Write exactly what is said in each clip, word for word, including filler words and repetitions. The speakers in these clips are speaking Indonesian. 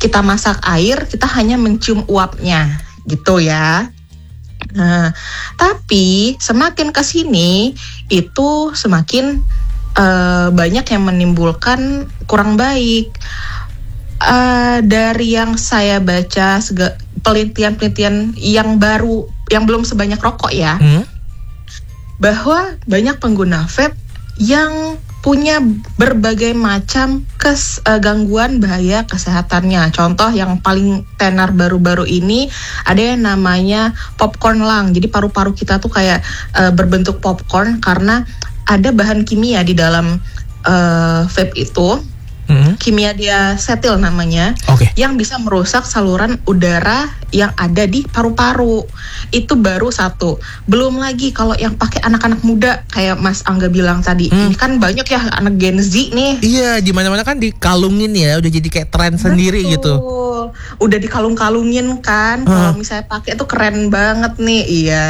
kita masak air, kita hanya mencium uapnya, gitu ya. Nah, tapi semakin kesini itu semakin uh, banyak yang menimbulkan kurang baik. Uh, dari yang saya baca sega, penelitian-penelitian yang baru, yang belum sebanyak rokok ya, hmm? bahwa banyak pengguna vape yang punya berbagai macam kes, uh, gangguan bahaya kesehatannya. Contoh yang paling tenar baru-baru ini ada yang namanya popcorn lung. Jadi paru-paru kita tuh kayak uh, berbentuk popcorn karena ada bahan kimia di dalam uh, vape itu. Mm-hmm. Kimia diasetil namanya, okay. yang bisa merusak saluran udara yang ada di paru-paru. Itu baru satu. Belum lagi kalau yang pakai anak-anak muda kayak Mas Angga bilang tadi, mm. ini kan banyak ya anak Gen Z nih. Iya, di mana-mana kan dikalungin ya, udah jadi kayak tren sendiri. Betul. Gitu. Udah dikalung-kalungin kan, huh. kalau misalnya pakai itu keren banget nih, iya.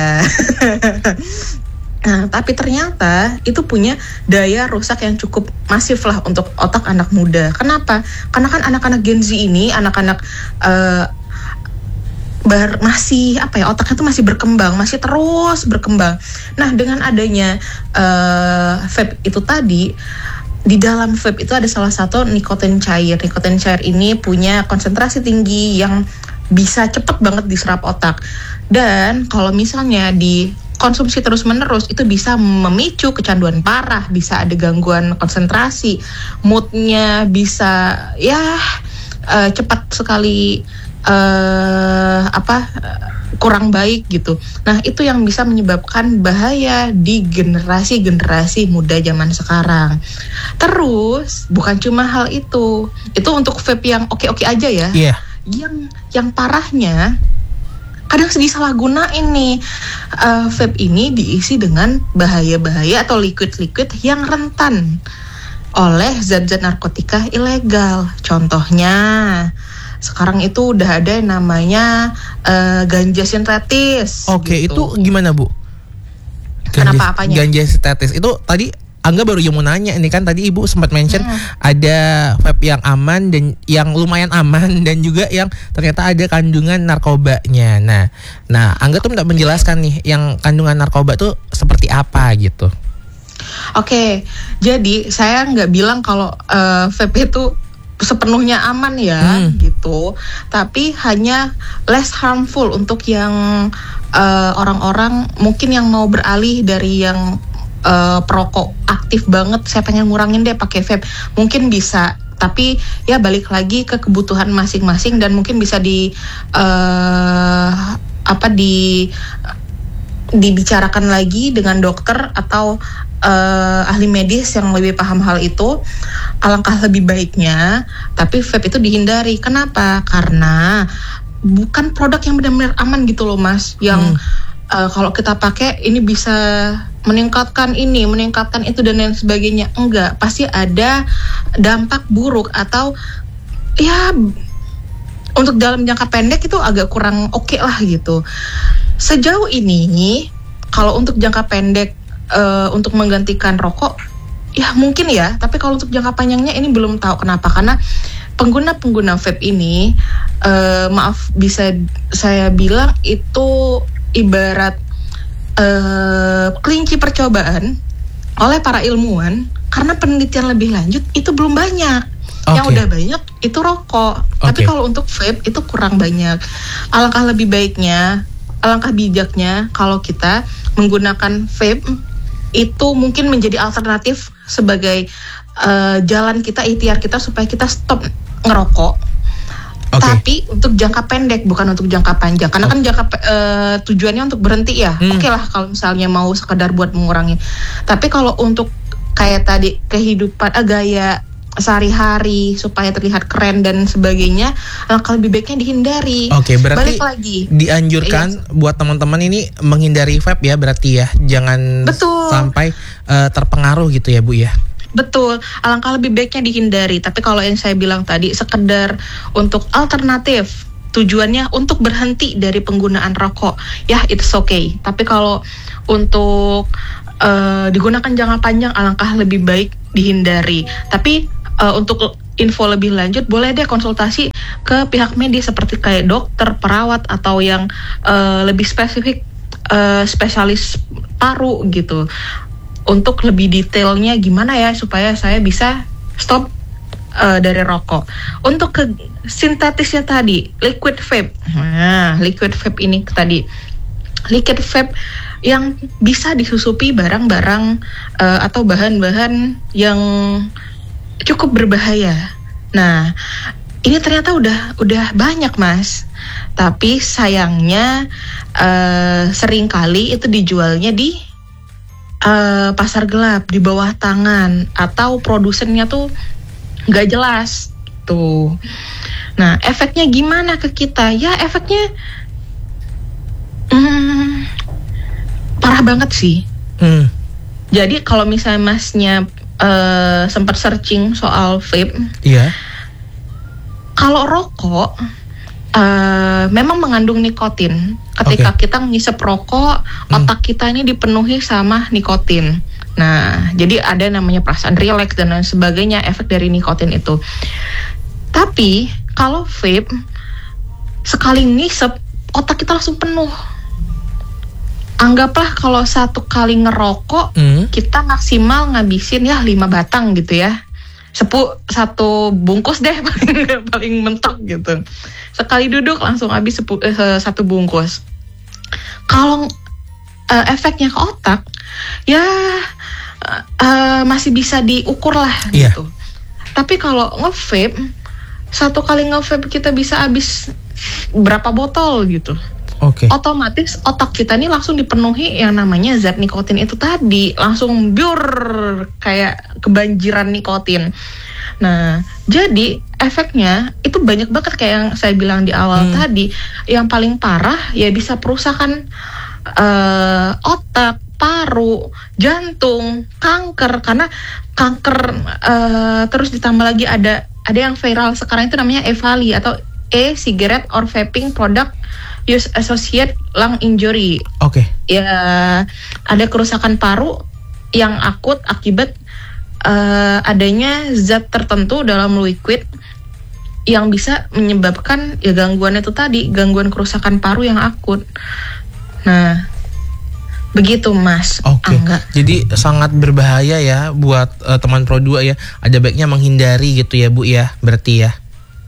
Nah, tapi ternyata itu punya daya rusak yang cukup masif lah untuk otak anak muda. Kenapa? Karena kan anak-anak Gen Z ini, anak-anak uh, bar, masih apa ya, otaknya tuh masih berkembang, masih terus berkembang. Nah, dengan adanya uh, vape itu tadi, di dalam vape itu ada salah satu nikotin cair. Nikotin cair ini punya konsentrasi tinggi yang bisa cepet banget diserap otak. Dan kalau misalnya di konsumsi terus-menerus itu bisa memicu kecanduan parah, bisa ada gangguan konsentrasi, moodnya bisa ya uh, cepat sekali uh, apa kurang baik gitu. Nah, itu yang bisa menyebabkan bahaya di generasi-generasi muda zaman sekarang. Terus bukan cuma hal itu, itu untuk vape yang oke-oke aja ya. Yeah. Yang yang parahnya kadang disalahgunain nih, uh, vape ini diisi dengan bahaya-bahaya atau liquid-liquid yang rentan oleh zat-zat narkotika ilegal. Contohnya, sekarang itu udah ada yang namanya uh, ganja sintetis. Oke, gitu. Itu gimana Bu? Ganja, Kenapa apanya? Ganja sintetis itu tadi Angga baru yang mau nanya, ini kan tadi Ibu sempat mention hmm. ada vape yang aman dan yang lumayan aman dan juga yang ternyata ada kandungan narkobanya. Nah, nah Angga tuh minta menjelaskan nih yang kandungan narkoba tuh seperti apa gitu. Oke, jadi saya nggak bilang kalau uh, vape itu sepenuhnya aman ya, hmm. gitu. Tapi hanya less harmful untuk yang uh, orang-orang mungkin yang mau beralih dari yang Uh, perokok aktif banget, saya pengen ngurangin deh pakai vape, mungkin bisa, tapi ya balik lagi ke kebutuhan masing-masing dan mungkin bisa di uh, apa di dibicarakan lagi dengan dokter atau uh, ahli medis yang lebih paham hal itu. Alangkah lebih baiknya, tapi vape itu dihindari. Kenapa? Karena bukan produk yang benar-benar aman gitu loh Mas, yang hmm. Uh, kalau kita pakai ini bisa meningkatkan ini, meningkatkan itu dan lain sebagainya. Enggak, pasti ada dampak buruk atau ya untuk dalam jangka pendek itu agak kurang oke okay lah gitu. Sejauh ini kalau untuk jangka pendek uh, untuk menggantikan rokok ya mungkin ya, tapi kalau untuk jangka panjangnya ini belum tahu. Kenapa? Karena pengguna-pengguna vape ini uh, maaf bisa saya bilang itu ibarat uh, kelinci percobaan oleh para ilmuwan, karena penelitian lebih lanjut itu belum banyak. Okay. Yang udah banyak itu rokok. Okay. Tapi kalau untuk vape itu kurang banyak. Alangkah lebih baiknya, alangkah bijaknya kalau kita menggunakan vape itu mungkin menjadi alternatif sebagai uh, jalan kita, ikhtiar kita supaya kita stop ngerokok. Okay. Tapi untuk jangka pendek, bukan untuk jangka panjang. Karena kan jangka uh, tujuannya untuk berhenti ya. Hmm. Oke okay lah kalau misalnya mau sekedar buat mengurangi. Tapi kalau untuk kayak tadi kehidupan, uh, gaya sehari-hari supaya terlihat keren dan sebagainya, langkah lebih baiknya dihindari. Oke, okay, berarti balik lagi dianjurkan iya. buat teman-teman ini menghindari vape ya, berarti ya. Jangan Betul. sampai uh, terpengaruh gitu ya Bu ya. Betul, alangkah lebih baiknya dihindari. Tapi kalau yang saya bilang tadi sekedar untuk alternatif, tujuannya untuk berhenti dari penggunaan rokok, ya it's okay. Tapi kalau untuk uh, digunakan jangka panjang, alangkah lebih baik dihindari. Tapi uh, untuk info lebih lanjut, boleh deh konsultasi ke pihak medis seperti kayak dokter, perawat, atau yang uh, lebih spesifik uh, spesialis paru gitu. Untuk lebih detailnya gimana ya supaya saya bisa stop uh, dari rokok. Untuk ke sintetisnya tadi, liquid vape. Nah, liquid vape ini tadi. Liquid vape yang bisa disusupi barang-barang uh, atau bahan-bahan yang cukup berbahaya. Nah, ini ternyata udah udah banyak, Mas. Tapi sayangnya uh, seringkali itu dijualnya di uh, pasar gelap, di bawah tangan, atau produsennya tuh nggak jelas tuh. Nah, efeknya gimana ke kita? Ya, efeknya hmm, parah banget sih. Hmm. Jadi kalau misalnya masnya uh, sempat searching soal vape, iya. Kalau rokok uh, memang mengandung nikotin. Ketika okay. kita ngisep rokok, hmm. otak kita ini dipenuhi sama nikotin. Nah, jadi ada namanya perasaan rileks dan lain sebagainya, efek dari nikotin itu. Tapi kalau vape, sekali ngisep, otak kita langsung penuh. Anggaplah kalau satu kali ngerokok, mm. kita maksimal ngabisin ya lima batang gitu ya. Sepu, satu bungkus deh paling, paling mentok gitu. Sekali duduk langsung habis sepu, eh, satu bungkus. Kalau uh, efeknya ke otak, ya uh, uh, masih bisa diukur lah yeah. gitu. Tapi kalau nge-vape, satu kali nge-vape kita bisa habis berapa botol gitu. Okay. Otomatis otak kita ini langsung dipenuhi yang namanya zat nikotin itu tadi, langsung biur kayak kebanjiran nikotin. Nah, jadi efeknya itu banyak banget kayak yang saya bilang di awal hmm. tadi. Yang paling parah ya bisa perusakan uh, otak, paru, jantung, kanker. Karena kanker uh, terus ditambah lagi ada ada yang viral sekarang itu namanya E V A L I atau e-cigarette or vaping product use associated lung injury. Oke. Okay. Ya, ada kerusakan paru yang akut akibat uh, adanya zat tertentu dalam liquid yang bisa menyebabkan ya gangguan itu tadi, gangguan kerusakan paru yang akut. Nah, begitu Mas. Oke. Okay. Jadi sangat berbahaya ya buat uh, teman Pro dua ya. Ada baiknya menghindari gitu ya Bu ya, berarti ya.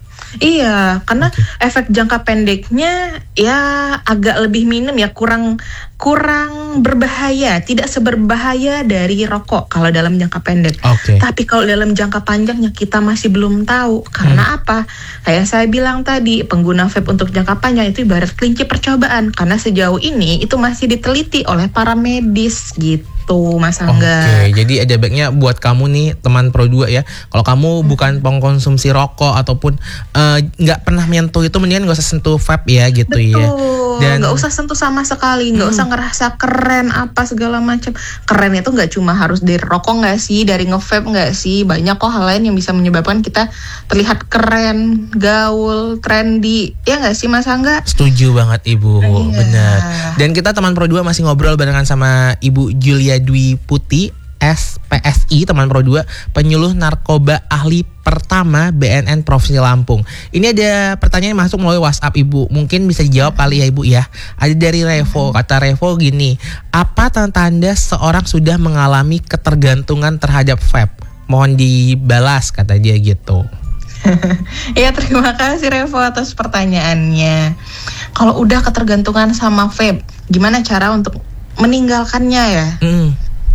Iya, karena okay. efek jangka pendeknya ya agak lebih minim ya, kurang kurang berbahaya, tidak seberbahaya dari rokok kalau dalam jangka pendek. Okay. Tapi kalau dalam jangka panjangnya kita masih belum tahu. Karena hmm. apa? Kayak saya bilang tadi, pengguna vape untuk jangka panjang itu ibarat kelinci percobaan, karena sejauh ini itu masih diteliti oleh para medis gitu. Tuh Mas Angga. Oke, jadi ada baiknya buat kamu nih teman Pro dua ya. Kalau kamu hmm. bukan pengkonsumsi rokok ataupun nggak uh, pernah menyentuh itu, mendingan gak usah sentuh vape ya gitu. Betul. Ya. Dan nggak usah sentuh sama sekali, nggak hmm. usah ngerasa keren apa segala macam. Keren itu nggak cuma harus dari rokok nggak sih, dari nge-vape nggak sih. Banyak kok hal lain yang bisa menyebabkan kita terlihat keren, gaul, trendy. Ya nggak sih Mas Angga? Setuju banget Ibu, iya. Benar. Dan kita teman Pro dua masih ngobrol barengan sama Ibu Julia Dwi Putih, S P S I, teman Pro dua, penyuluh narkoba ahli pertama B N N Provinsi Lampung. Ini ada pertanyaan masuk melalui WhatsApp Ibu. Mungkin bisa dijawab kali ya Ibu ya. Ada dari Revo. Kata Revo gini, apa tanda-tanda seorang sudah mengalami ketergantungan terhadap vape? Mohon dibalas, kata dia gitu. Ya, terima kasih Revo atas pertanyaannya. Kalau udah ketergantungan sama vape, gimana cara untuk meninggalkannya ya? Hmm.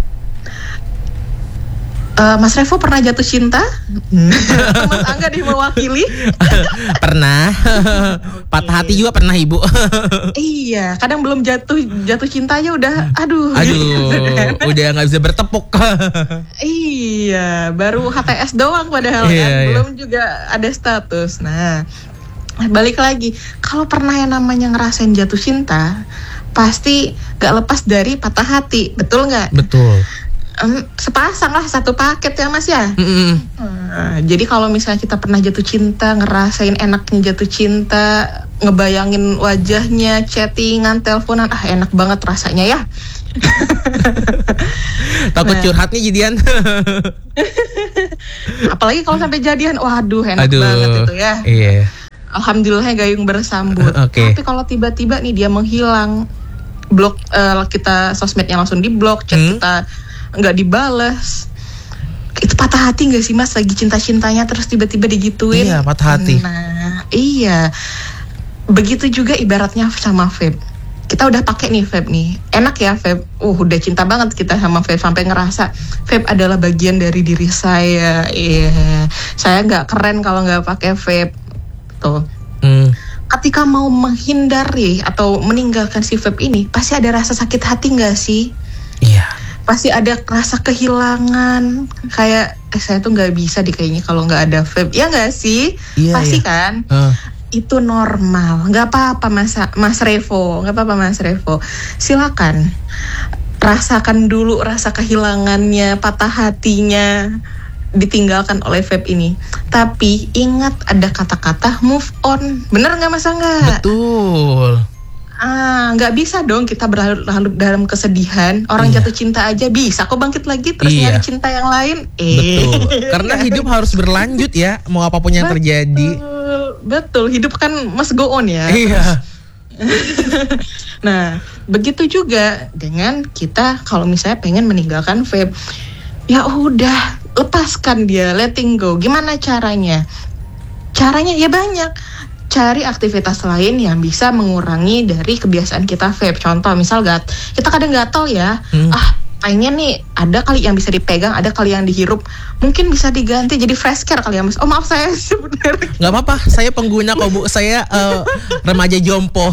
Uh, Mas Revo pernah jatuh cinta? Mas Angga nih mewakili. Pernah. Patah hati juga pernah Ibu. Iya, kadang belum jatuh jatuh cintanya udah aduh. Aduh, udah nggak bisa bertepuk. Iya, baru H T S doang padahal iya, kan, iya. Belum juga ada status. Nah, balik lagi, kalau pernah yang namanya ngerasain jatuh cinta, pasti gak lepas dari patah hati, betul nggak? Betul. Um, sepasang lah, satu paket ya Mas ya. Mm-hmm. Nah, jadi kalau misalnya kita pernah jatuh cinta, ngerasain enaknya jatuh cinta, ngebayangin wajahnya, chattingan, teleponan, ah enak banget rasanya ya. Takut nah. curhat nih jadian. Apalagi kalau sampai jadian, waduh enak Aduh, banget itu ya. Iya. Alhamdulillah gayung bersambut. Oke. Tapi kalau tiba-tiba nih dia menghilang, blok uh, kita sosmednya langsung diblok, chat Hmm. kita nggak dibales, itu patah hati nggak sih Mas? Lagi cinta-cintanya terus tiba-tiba digituin. Iya, patah hati. Nah, iya. Begitu juga ibaratnya sama vape. Kita udah pakai nih vape nih, enak ya vape. Uh, udah cinta banget kita sama vape sampai ngerasa vape adalah bagian dari diri saya. Iya, saya nggak keren kalau nggak pakai vape. Tuh. Hmm. Ketika mau menghindari atau meninggalkan si vape ini, pasti ada rasa sakit hati nggak sih? Iya. Pasti ada rasa kehilangan. Kayak eh, saya tuh nggak bisa deh kayaknya kalau nggak ada vape. Ya nggak sih? Iya, Pasti iya. kan? Uh. Itu normal, nggak apa-apa Mas Mas Revo, nggak apa-apa Mas Revo. Silakan rasakan dulu rasa kehilangannya, patah hatinya, ditinggalkan oleh vape ini. Tapi ingat ada kata-kata move on, bener nggak Mas Angga? Betul. Ah, nggak bisa dong kita berlarut-larut dalam kesedihan. Orang Iya. jatuh cinta aja bisa kok bangkit lagi terus Iya. nyari cinta yang lain. Eh. Betul. Karena hidup harus berlanjut ya, mau apapun yang terjadi. Betul, betul. Hidup kan must go on ya. Iya. Nah, begitu juga dengan kita kalau misalnya pengen meninggalkan vape. Ya udah, lepaskan dia, letting go. Gimana caranya? Caranya ya banyak. Cari aktivitas lain yang bisa mengurangi dari kebiasaan kita vape. Contoh, misal gat, kita kadang gatel ya. Hmm. Ah, kayaknya nih ada kali yang bisa dipegang, ada kali yang dihirup. Mungkin bisa diganti jadi fresh care kali ya Mas. Oh maaf saya sebenarnya. Nggak apa-apa, saya pengguna kok Bu. Saya eh, remaja jompo.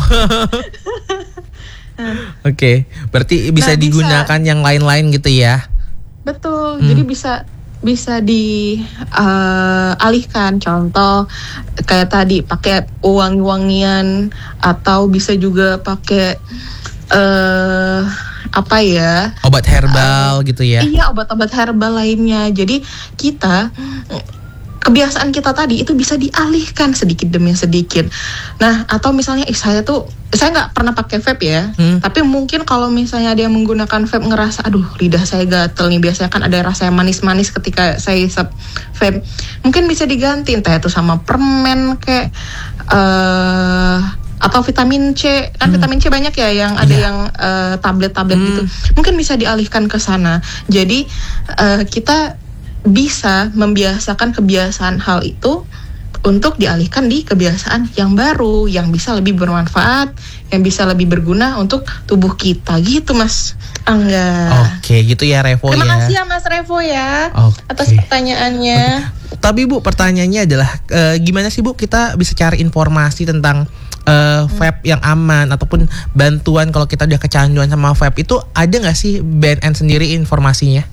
Oke, berarti bisa Nah, bisa. digunakan yang lain-lain gitu ya. Betul, Hmm. jadi bisa bisa dialihkan. Contoh kayak tadi pakai wangi-wangian atau bisa juga pakai eh apa ya? Obat herbal gitu ya. Iya, obat-obat herbal lainnya. Jadi kita kebiasaan kita tadi itu bisa dialihkan sedikit demi sedikit. Nah, atau misalnya eh, saya tuh saya nggak pernah pakai vape ya, Hmm. tapi mungkin kalau misalnya ada yang menggunakan vape ngerasa, aduh lidah saya gatel nih. Biasanya kan ada rasa yang manis-manis ketika saya isap vape. Mungkin bisa diganti entah itu sama permen kayak eh atau vitamin C. Kan Hmm. vitamin C banyak ya yang ada Iya. yang eh, tablet-tablet Hmm. gitu. Mungkin bisa dialihkan ke sana. Jadi eh, kita bisa membiasakan kebiasaan hal itu untuk dialihkan di kebiasaan yang baru, yang bisa lebih bermanfaat, yang bisa lebih berguna untuk tubuh kita gitu Mas Angga. Oke, gitu ya Revo Terima ya. kasih ya Mas Revo ya Oke. atas pertanyaannya. Tapi Bu, pertanyaannya adalah eh, gimana sih Bu kita bisa cari informasi tentang eh, vape yang aman ataupun bantuan kalau kita udah kecanduan sama vape itu ada nggak sih B N N sendiri informasinya?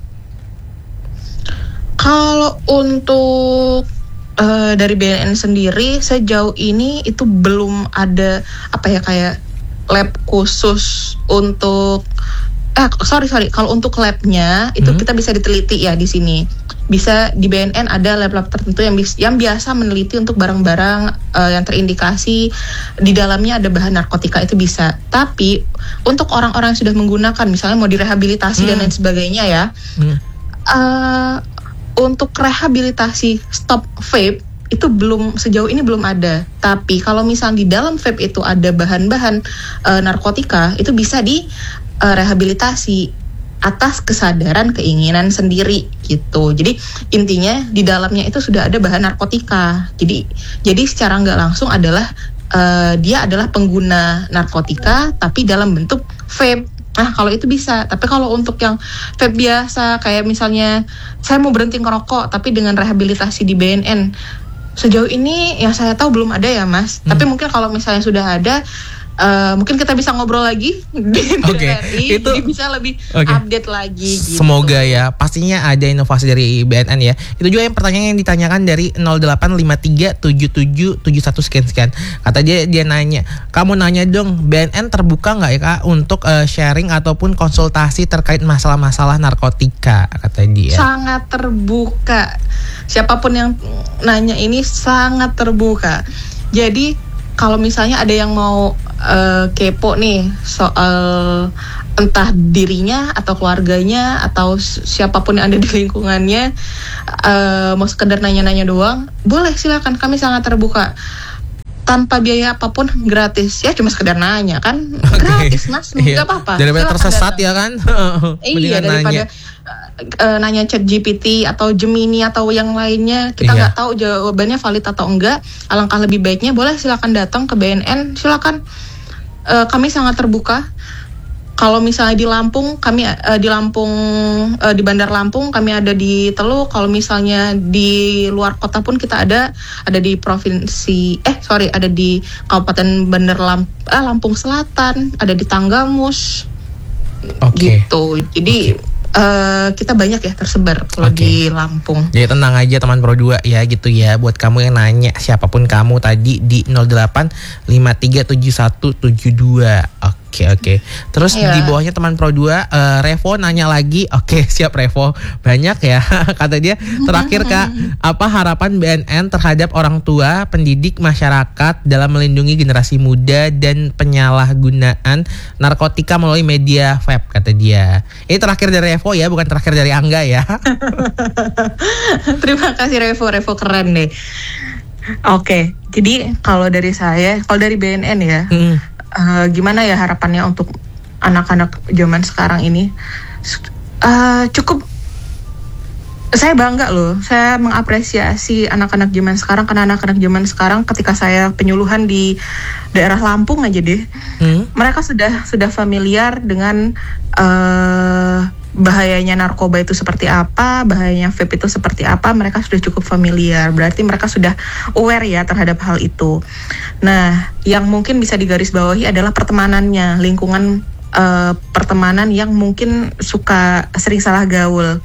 Kalau untuk uh, dari B N N sendiri sejauh ini itu belum ada apa ya kayak lab khusus untuk eh sorry sorry kalau untuk labnya itu Hmm. kita bisa diteliti ya di sini. Bisa di B N N ada lab-lab tertentu yang bis, yang biasa meneliti untuk barang-barang uh, yang terindikasi di dalamnya ada bahan narkotika itu bisa. Tapi untuk orang-orang yang sudah menggunakan misalnya mau direhabilitasi Hmm. dan lain sebagainya ya. Hmm. Uh, untuk rehabilitasi stop vape itu belum sejauh ini belum ada. Tapi kalau misalnya di dalam vape itu ada bahan-bahan uh, narkotika itu bisa di uh, rehabilitasi atas kesadaran keinginan sendiri gitu. Jadi intinya di dalamnya itu sudah ada bahan narkotika. Jadi jadi secara nggak langsung adalah uh, dia adalah pengguna narkotika tapi dalam bentuk vape. Nah kalau itu bisa, tapi kalau untuk yang vape biasa kayak misalnya saya mau berhenti ngerokok tapi dengan rehabilitasi di B N N sejauh ini yang saya tahu belum ada ya Mas. Hmm. Tapi mungkin kalau misalnya sudah ada uh, mungkin kita bisa ngobrol lagi di Oke, R I, itu- jadi bisa lebih Oke. update lagi gitu. Semoga ya, pastinya ada inovasi dari B N N ya. Itu juga yang pertanyaan yang ditanyakan dari nol delapan lima tiga tujuh tujuh tujuh satu sekian sekian. Kata dia dia nanya, kamu nanya dong B N N terbuka nggak ya Kak untuk uh, sharing ataupun konsultasi terkait masalah-masalah narkotika, kata dia. Sangat terbuka. Siapapun yang nanya ini sangat terbuka. Jadi kalau misalnya ada yang mau uh, kepo nih soal entah dirinya atau keluarganya atau siapapun yang ada di lingkungannya uh, mau sekedar nanya-nanya doang, boleh, silakan, kami sangat terbuka tanpa biaya apapun, gratis ya, cuma sekedar nanya kan, okay. Gratis mas, nggak iya. apa-apa. Daripada tersesat datang. Ya kan? Iya, daripada nanya. Uh, nanya Chat G P T atau Gemini atau yang lainnya, kita nggak iya. tahu jawabannya valid atau enggak. Alangkah lebih baiknya boleh silakan datang ke B N N, silakan. Uh, kami sangat terbuka. Kalau misalnya di Lampung, kami uh, di Lampung, uh, di Bandar Lampung, kami ada di Teluk. Kalau misalnya di luar kota pun kita ada, ada di provinsi, eh sorry, ada di Kabupaten Bandar Lamp, eh, Lampung Selatan, ada di Tanggamus, okay. gitu. Jadi okay. Uh, kita banyak ya tersebar kalau okay. di Lampung. Jadi tenang aja teman Pro dua ya gitu ya. Buat kamu yang nanya siapapun kamu tadi di nol delapan lima tiga tujuh satu tujuh dua. Oke oke. Terus yeah. di bawahnya teman Pro dua uh, Revo nanya lagi. Oke, siap Revo. Banyak ya. Kata dia terakhir Kak, apa harapan B N N terhadap orang tua, pendidik, masyarakat dalam melindungi generasi muda dan penyalahgunaan narkotika melalui media vape, kata dia. Ini terakhir dari Revo ya, bukan terakhir dari Angga ya. Terima kasih Revo, Revo keren deh. Oke, jadi kalau dari saya, kalau dari B N N ya, hmm. uh, gimana ya harapannya untuk anak-anak zaman sekarang ini? Uh, cukup, saya bangga loh, saya mengapresiasi anak-anak zaman sekarang, karena anak-anak zaman sekarang ketika saya penyuluhan di daerah Lampung aja deh, hmm. mereka sudah sudah familiar dengan uh, bahayanya narkoba itu seperti apa, bahayanya vape itu seperti apa, mereka sudah cukup familiar. Berarti mereka sudah aware ya terhadap hal itu. Nah, yang mungkin bisa digarisbawahi adalah pertemanannya, lingkungan uh, pertemanan yang mungkin suka sering salah gaul.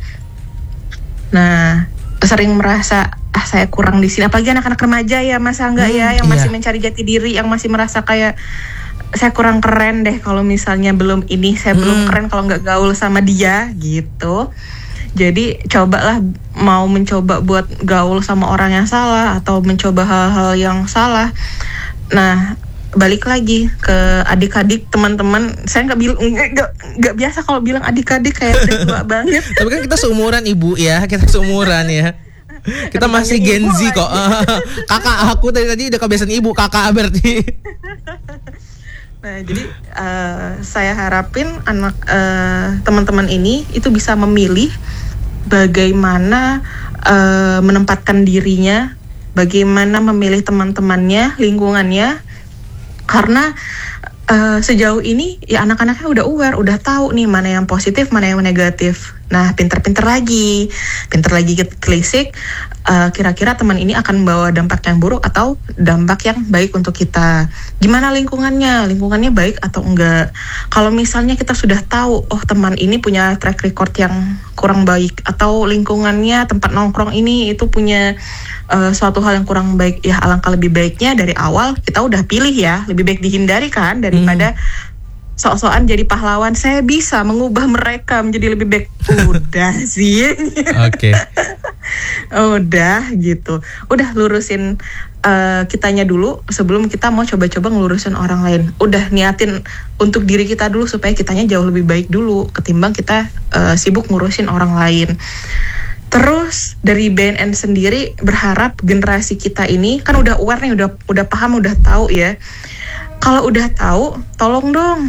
Nah, sering merasa ah saya kurang di sini, apalagi anak-anak remaja ya, masa enggak hmm, ya, yang masih iya. mencari jati diri, yang masih merasa kayak saya kurang keren deh kalau misalnya belum ini, saya hmm. belum keren kalau nggak gaul sama dia gitu. Jadi cobalah mau mencoba buat gaul sama orang yang salah atau mencoba hal-hal yang salah. Nah, balik lagi ke adik-adik teman-teman, saya nggak bilang nggak nggak biasa kalau bilang adik-adik kayak udah tua banget. Tapi kan kita seumuran ibu ya, kita seumuran ya. Kita masih Gen Z kok. Kakak aku tadi tadi udah kebiasaan ibu, kakak berarti. Nah, jadi uh, saya harapin anak uh, teman-teman ini itu bisa memilih bagaimana uh, menempatkan dirinya, bagaimana memilih teman-temannya, lingkungannya, karena uh, sejauh ini ya anak-anaknya udah aware, udah tahu nih mana yang positif, mana yang negatif. Nah, pinter-pinter lagi, pinter lagi klisik. Uh, kira-kira teman ini akan membawa dampak yang buruk atau dampak yang baik untuk kita. Gimana lingkungannya? Lingkungannya baik atau enggak? Kalau misalnya kita sudah tahu, oh teman ini punya track record yang kurang baik, atau lingkungannya, tempat nongkrong ini itu punya uh, suatu hal yang kurang baik, ya alangkah lebih baiknya dari awal kita udah pilih ya, lebih baik dihindari kan daripada hmm. sok-sokan jadi pahlawan, saya bisa mengubah mereka menjadi lebih baik. Udah sih. Oke. Okay. Udah gitu. Udah lurusin uh, kitanya dulu sebelum kita mau coba-coba ngelurusin orang lain. Udah niatin untuk diri kita dulu supaya kitanya jauh lebih baik dulu ketimbang kita uh, sibuk ngurusin orang lain. Terus dari B N N sendiri berharap generasi kita ini kan udah aware nih, udah udah paham, udah tahu ya. Kalau udah tahu, tolong dong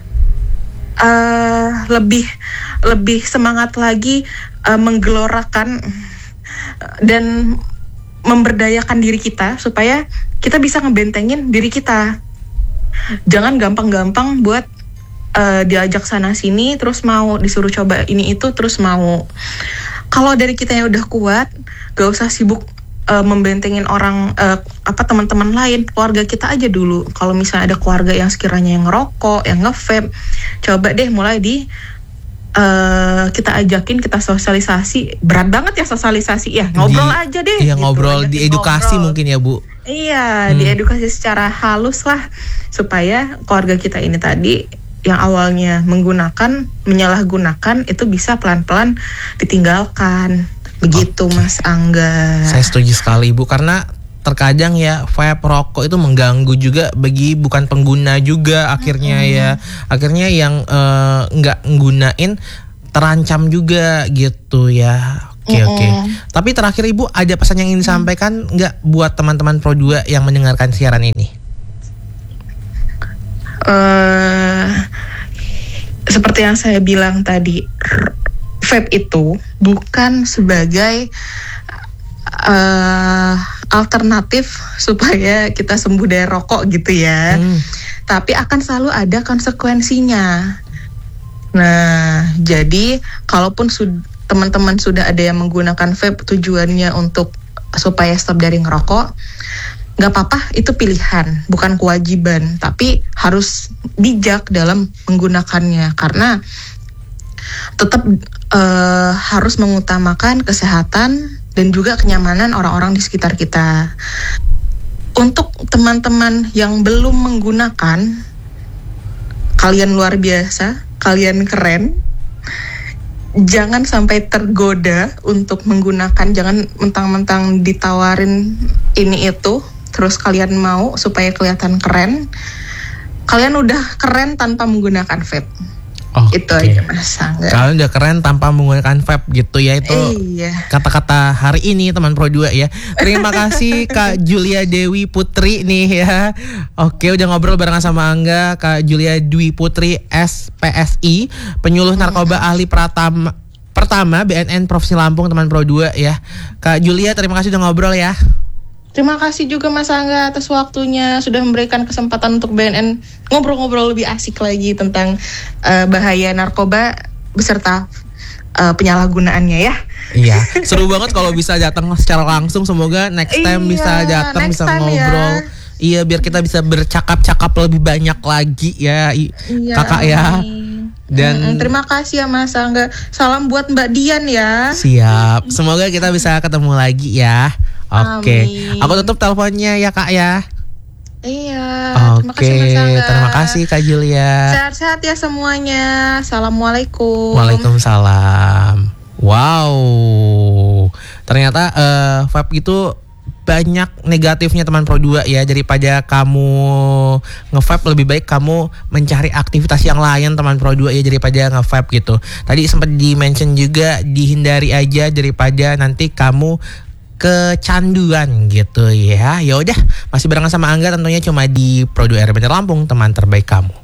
uh, lebih lebih semangat lagi uh, menggelorakan dan memberdayakan diri kita supaya kita bisa ngebentengin diri kita. Jangan gampang-gampang buat uh, diajak sana sini terus mau disuruh coba ini itu terus mau. Kalau dari kita yang udah kuat, gak usah sibuk Uh, membentengin orang uh, apa teman-teman lain, keluarga kita aja dulu. Kalau misalnya ada keluarga yang sekiranya yang ngerokok, yang nge-vape, coba deh mulai di uh, kita ajakin, kita sosialisasi. Berat banget ya sosialisasi ya, ngobrol di, aja deh. Iya gitu, ngobrol, diedukasi ngobrol. Mungkin ya Bu. Iya, hmm. diedukasi secara halus lah supaya keluarga kita ini tadi yang awalnya menggunakan, menyalahgunakan itu bisa pelan-pelan ditinggalkan. Begitu okay. Mas Angga. Saya setuju sekali Ibu, karena terkadang ya vape rokok itu mengganggu juga bagi bukan pengguna juga akhirnya hmm. ya. Akhirnya yang uh, nggak nggunain terancam juga gitu ya. Oke okay, oke. Okay. Tapi terakhir Ibu ada pesan yang ingin disampaikan nggak buat teman-teman Pro dua yang mendengarkan siaran ini? Uh, seperti yang saya bilang tadi, vape itu bukan sebagai uh, alternatif supaya kita sembuh dari rokok gitu ya. Hmm. Tapi akan selalu ada konsekuensinya. Nah, jadi kalaupun sud- teman-teman sudah ada yang menggunakan vape tujuannya untuk supaya stop dari ngerokok, nggak apa-apa, itu pilihan, bukan kewajiban. Tapi harus bijak dalam menggunakannya karena tetap uh, harus mengutamakan kesehatan dan juga kenyamanan orang-orang di sekitar kita. Untuk teman-teman yang belum menggunakan, kalian luar biasa, kalian keren. Jangan sampai tergoda untuk menggunakan, jangan mentang-mentang ditawarin ini itu, terus kalian mau supaya kelihatan keren. Kalian udah keren tanpa menggunakan vape. Oh, itu okay. aja Mas Angga. Kalian udah keren tanpa menggunakan vape gitu ya. Itu iya. Kata-kata hari ini teman Pro dua ya. Terima kasih Kak Julia Dewi Putri nih ya. Oke, udah ngobrol barengan sama Angga. Kak Julia Dewi Putri S P S I, penyuluh narkoba hmm. ahli Pratama pertama B N N Provinsi Lampung teman Pro dua ya. Kak Julia, terima kasih udah ngobrol ya. Terima kasih juga Mas Angga atas waktunya, sudah memberikan kesempatan untuk B N N ngobrol-ngobrol lebih asik lagi tentang uh, bahaya narkoba beserta uh, penyalahgunaannya ya. Iya, seru banget kalau bisa datang secara langsung. Semoga next time iya, bisa datang, bisa ngobrol. Ya. Iya, biar kita bisa bercakap-cakap lebih banyak lagi ya, iya, Kakak ya. Dan mm-mm, terima kasih ya Mas Angga. Salam buat Mbak Dian ya. Siap. Semoga kita bisa ketemu lagi ya. Oke, okay. Aku tutup teleponnya ya Kak ya. Iya. Oke, okay. terima, terima kasih Kak Julia. Sehat-sehat ya semuanya. Assalamualaikum. Waalaikumsalam. Wow, ternyata uh, vape itu banyak negatifnya teman Pro dua ya. Daripada kamu nge-vape, lebih baik kamu mencari aktivitas yang lain teman Pro dua ya, daripada nge-vape gitu. Tadi sempat di-mention juga, dihindari aja daripada nanti kamu kecanduan gitu ya. Ya udah, masih barengan sama Angga tentunya cuma di Pro dua R B N Lampung, teman terbaik kamu.